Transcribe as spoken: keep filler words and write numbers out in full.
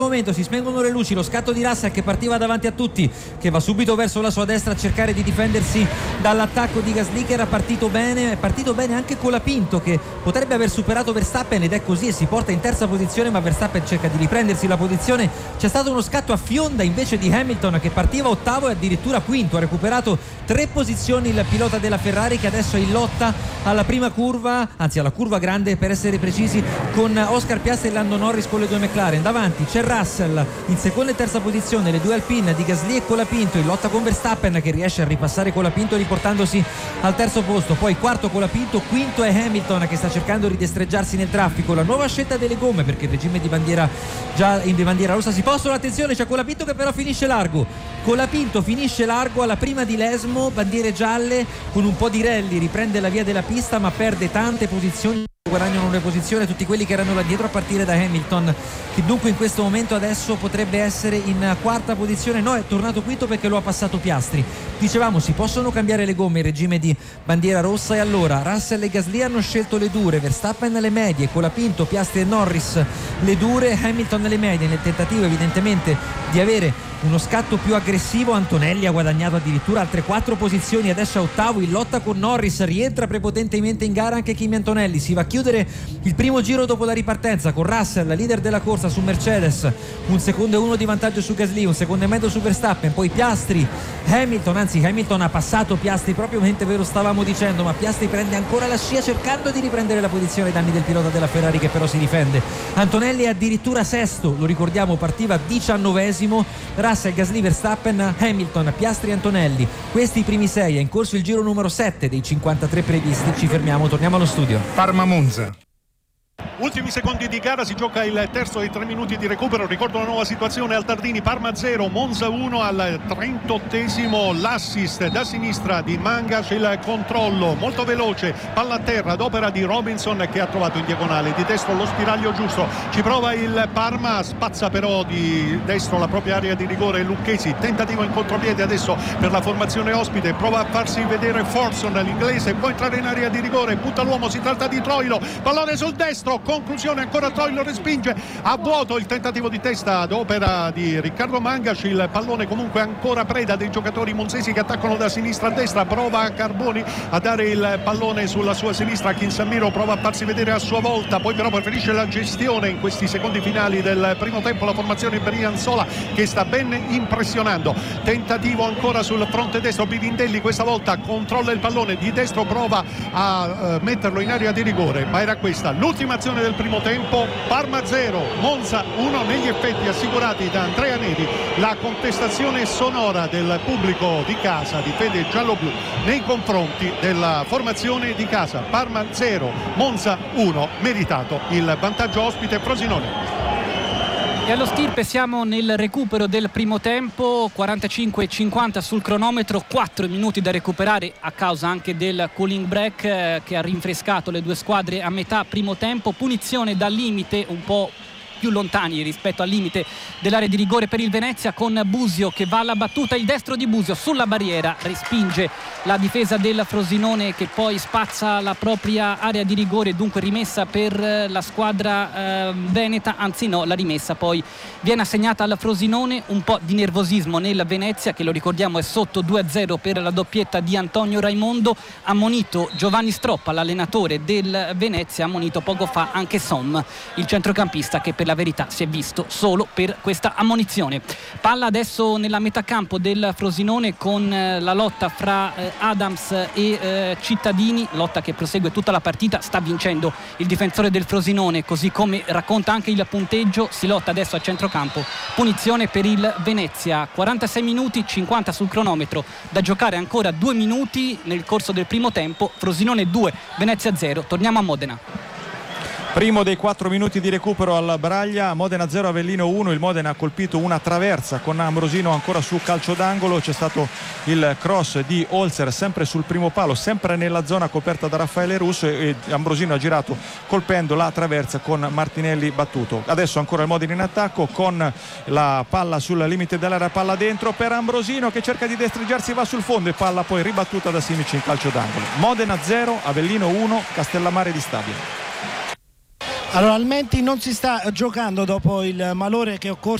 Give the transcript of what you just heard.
momento si spengono le luci, lo scatto di Russell che partiva davanti a tutti, che va subito verso la sua destra a cercare di difendersi dall'attacco di Gasly, che era partito bene, è partito bene anche Colapinto, che potrebbe aver superato Verstappen, ed è così, e si porta in terza posizione, ma Verstappen cerca di riprendersi la posizione. C'è stato uno scatto a fionda invece di Hamilton, che partiva ottavo e addirittura quinto, ha recuperato tre posizioni il pilota della Ferrari, che adesso è in lotta alla prima curva, anzi alla curva grande per essere precisi, con Oscar Piastri e Lando Norris con le due McLaren. Davanti c'è Russell in seconda e terza posizione, le due Alpine di Gasly e Colapinto in lotta con Verstappen, che riesce a ripassare Colapinto riportandosi al terzo posto. Poi quarto Colapinto, quinto è Hamilton, che sta cercando di destreggiarsi nel traffico. La nuova scelta delle gomme, perché il regime di bandiera già in bandiera rossa si possono, attenzione, c'è Colapinto che però finisce largo. Colapinto finisce largo alla prima di Lesmo, bandiere gialle, con un po' di rally riprende la via della pista, ma perde tante posizioni, guadagnano una posizione tutti quelli che erano là dietro, a partire da Hamilton, che dunque in questo momento adesso potrebbe essere in quarta posizione. No, è tornato quinto perché lo ha passato Piastri. Dicevamo, si possono cambiare le gomme in regime di bandiera rossa, e allora Russell e Gasly hanno scelto le dure, Verstappen le medie, Colapinto, Piastri e Norris le dure, Hamilton le medie, nel tentativo evidentemente di avere uno scatto più aggressivo. Antonelli ha guadagnato addirittura altre quattro posizioni, adesso è ottavo in lotta con Norris, rientra prepotentemente in gara anche Kimi Antonelli. Si va a chiudere il primo giro dopo la ripartenza con Russell, leader della corsa su Mercedes, un secondo e uno di vantaggio su Gasly, un secondo e mezzo su Verstappen, poi Piastri, Hamilton, anzi Hamilton ha passato Piastri proprio mentre ve lo stavamo dicendo, ma Piastri prende ancora la scia cercando di riprendere la posizione ai danni del pilota della Ferrari, che però si difende. Antonelli è addirittura sesto, lo ricordiamo, partiva diciannovesimo. Russell, Gasly, Verstappen, Hamilton, Piastri, Antonelli, questi i primi sei. È in corso il giro numero sette dei cinquantatré previsti. Ci fermiamo, torniamo allo studio. Parma Monza. Ultimi secondi di gara, si gioca il terzo e tre minuti di recupero. Ricordo la nuova situazione al Tardini: Parma zero, Monza uno al trentottesimo. L'assist da sinistra di Mangas, il controllo molto veloce, palla a terra ad opera di Robinson, che ha trovato in diagonale di destro lo spiraglio giusto. Ci prova il Parma, spazza però di destro la propria area di rigore Lucchesi. Tentativo in contropiede adesso per la formazione ospite, prova a farsi vedere Forson, l'inglese, può entrare in area di rigore, butta l'uomo, si tratta di Troilo, pallone sul destro, conclusione ancora Troilo, respinge a vuoto il tentativo di testa ad opera di Riccardo Mangas. Il pallone comunque ancora preda dei giocatori monzesi, che attaccano da sinistra a destra. Prova Carboni a dare il pallone sulla sua sinistra, Kinsamiro prova a farsi vedere a sua volta, poi però preferisce la gestione in questi secondi finali del primo tempo la formazione Brianzola, che sta ben impressionando. Tentativo ancora sul fronte destro, Pirindelli questa volta controlla il pallone di destro, prova a uh, metterlo in area di rigore, ma era questa l'ultima azione del primo tempo. Parma zero, Monza uno, negli effetti assicurati da Andrea Neri. La contestazione sonora del pubblico di casa di fede giallo-blu nei confronti della formazione di casa. Parma zero, Monza uno, meritato il vantaggio ospite Frosinone. E allo Stirpe siamo nel recupero del primo tempo, quarantacinque e cinquanta sul cronometro, quattro minuti da recuperare a causa anche del cooling break eh, che ha rinfrescato le due squadre a metà primo tempo. Punizione dal limite, un po' più lontani rispetto al limite dell'area di rigore per il Venezia, con Busio che va alla battuta, il destro di Busio sulla barriera respinge la difesa del Frosinone, che poi spazza la propria area di rigore, dunque rimessa per la squadra eh, veneta, anzi no, la rimessa poi viene assegnata al Frosinone. Un po' di nervosismo nel Venezia, che lo ricordiamo è sotto due a zero per la doppietta di Antonio Raimondo. Ammonito Giovanni Stroppa, l'allenatore del Venezia, ammonito poco fa anche Som, il centrocampista, che per la verità si è visto solo per questa ammonizione. Palla adesso nella metà campo del Frosinone, con eh, la lotta fra eh, Adams e eh, Cittadini, lotta che prosegue tutta la partita. Sta vincendo il difensore del Frosinone, così come racconta anche il punteggio. Si lotta adesso a centrocampo, punizione per il Venezia. quarantasei minuti, cinquanta sul cronometro da giocare, ancora due minuti nel corso del primo tempo. Frosinone due, Venezia zero. Torniamo a Modena. Primo dei quattro minuti di recupero al Braglia, Modena zero, Avellino uno. Il Modena ha colpito una traversa con Ambrosino ancora su calcio d'angolo. C'è stato il cross di Holzer sempre sul primo palo, sempre nella zona coperta da Raffaele Russo, e Ambrosino ha girato colpendo la traversa con Martinelli battuto. Adesso ancora il Modena in attacco con la palla sul limite dell'area, palla dentro per Ambrosino che cerca di destreggiarsi, va sul fondo e palla poi ribattuta da Simic in calcio d'angolo. Modena zero, Avellino uno, Castellammare di Stabia. Allora, al Menti non si sta giocando dopo il malore che è occorso